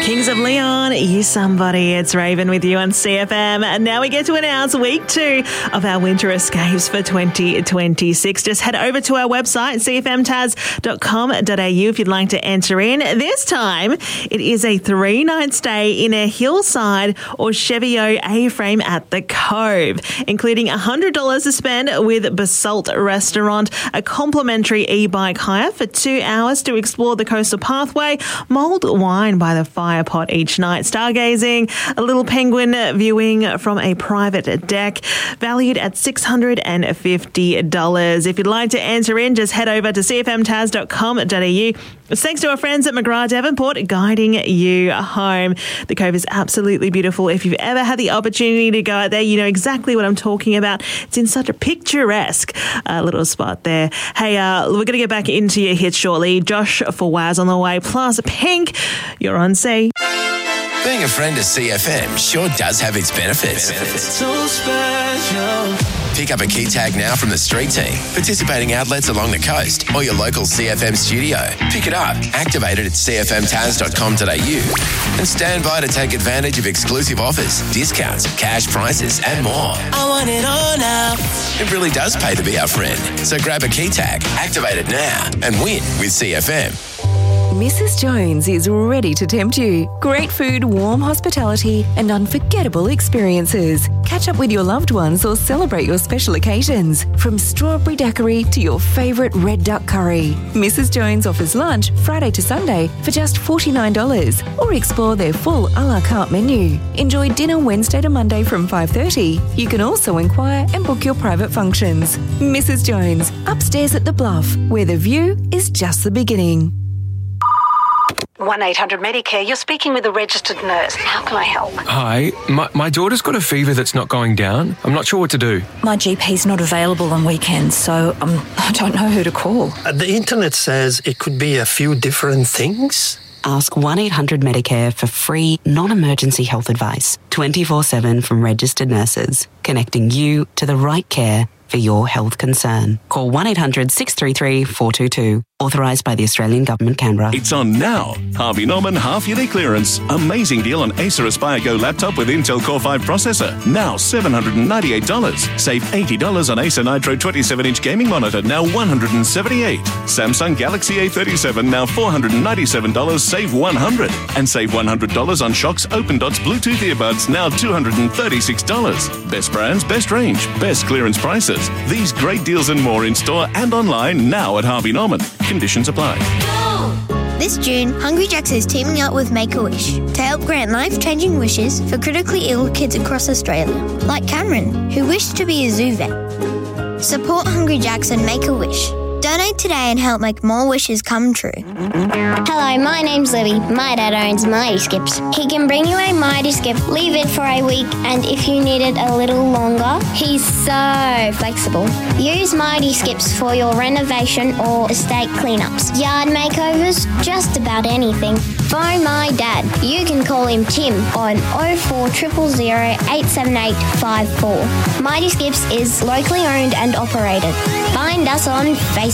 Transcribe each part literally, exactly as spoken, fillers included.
Kings of Leon, You Somebody. It's Raven with you on C F M. And now we get to announce week two of our winter escapes for twenty twenty-six. Just head over to our website, c f m taz dot com dot a u, if you'd like to enter in. This time, it is a three-night stay in a hillside or Chevio A-frame at the Cove, including one hundred dollars to spend with Basalt Restaurant, a complimentary e-bike hire for two hours to explore the coastal pathway, mulled wine by the fire pot each night, stargazing, a little penguin viewing from a private deck, valued at six hundred fifty dollars. If you'd like to enter in, just head over to c f m taz dot com dot a u. It's thanks to our friends at McGrath Devonport, guiding you home. The Cove is absolutely beautiful. If you've ever had the opportunity to go out there, you know exactly what I'm talking about. It's in such a picturesque uh, little spot there. Hey, uh, we're going to get back into your hits shortly. Josh for Waz on the way, plus Pink, you're on C. Being a friend of C F M sure does have its benefits. benefits. So special. Pick up a key tag now from the street team, participating outlets along the coast, or your local C F M studio. Pick it up, activate it at c f m taz dot com dot a u, and stand by to take advantage of exclusive offers, discounts, cash prices, and more. I want it all now. It really does pay to be our friend. So grab a key tag, activate it now, and win with C F M. Missus Jones is ready to tempt you. Great food, warm hospitality, and unforgettable experiences. Catch up with your loved ones or celebrate your special occasions. From strawberry daiquiri to your favourite red duck curry. Missus Jones offers lunch Friday to Sunday for just forty-nine dollars, or explore their full a la carte menu. Enjoy dinner Wednesday to Monday from five thirty. You can also inquire and book your private functions. Missus Jones, upstairs at the Bluff, where the view is just the beginning. one eight hundred Medicare, you're speaking with a registered nurse. How can I help? Hi, my, my daughter's got a fever that's not going down. I'm not sure what to do. My G P's not available on weekends, so um, I don't know who to call. Uh, the internet says it could be a few different things. Ask one eight hundred Medicare for free, non-emergency health advice, twenty-four seven from registered nurses, connecting you to the right care for your health concern. Call one eight hundred six three three four two two. Authorised by the Australian Government, Canberra. It's on now. Harvey Norman half-yearly clearance. Amazing deal on Acer Aspire Go laptop with Intel Core five processor. Now seven hundred ninety-eight dollars. Save eighty dollars on Acer Nitro twenty-seven inch gaming monitor, now one hundred seventy-eight dollars. Samsung Galaxy A thirty-seven, now four hundred ninety-seven dollars. Save one hundred dollars. And save one hundred dollars on Shock's Open Dots Bluetooth earbuds, now two hundred thirty-six dollars. Best brands, best range, best clearance prices. These great deals and more in store and online now at Harvey Norman. Conditions apply. This June, Hungry Jack's is teaming up with Make-A-Wish to help grant life-changing wishes for critically ill kids across Australia, like Cameron, who wished to be a zoo vet. Support Hungry Jack's and Make-A-Wish. Donate today and help make more wishes come true. Hello, my name's Libby. My dad owns Mighty Skips. He can bring you a Mighty Skip, leave it for a week, and if you need it a little longer, he's so flexible. Use Mighty Skips for your renovation or estate cleanups, yard makeovers, just about anything. Phone my dad. You can call him Tim on oh four zero zero zero eight seven eight five four. Mighty Skips is locally owned and operated. Find us on Facebook.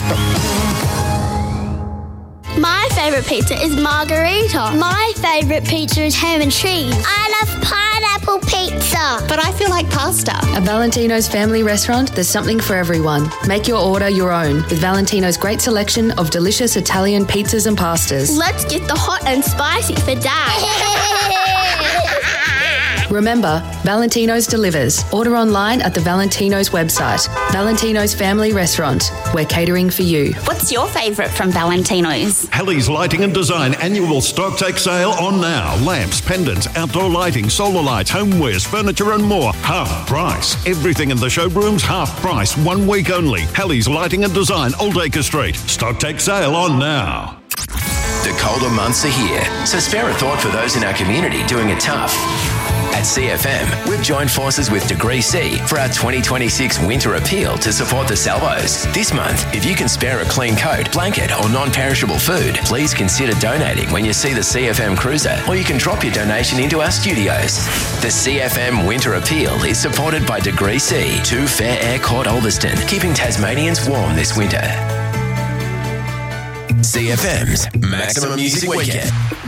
My favourite pizza is margarita. My favourite pizza is ham and cheese. I love pineapple pizza. But I feel like pasta. At Valentino's Family Restaurant, there's something for everyone. Make your order your own with Valentino's great selection of delicious Italian pizzas and pastas. Let's get the hot and spicy for Dad. Remember, Valentino's delivers. Order online at the Valentino's website. Valentino's Family Restaurant. We're catering for you. What's your favourite from Valentino's? Helly's Lighting and Design annual stock take sale on now. Lamps, pendants, outdoor lighting, solar lights, homewares, furniture and more. Half price. Everything in the showroom's half price. One week only. Helly's Lighting and Design, Old Acre Street. Stock take sale on now. The colder months are here, so spare a thought for those in our community doing it tough. At C F M, we've joined forces with Degree C for our twenty twenty-six winter appeal to support the salvos. This month, if you can spare a clean coat, blanket or non-perishable food, please consider donating when you see the C F M Cruiser, or you can drop your donation into our studios. The C F M Winter Appeal is supported by Degree C, two Fair Air Court Ulverston, keeping Tasmanians warm this winter. C F M's Maximum Music Weekend.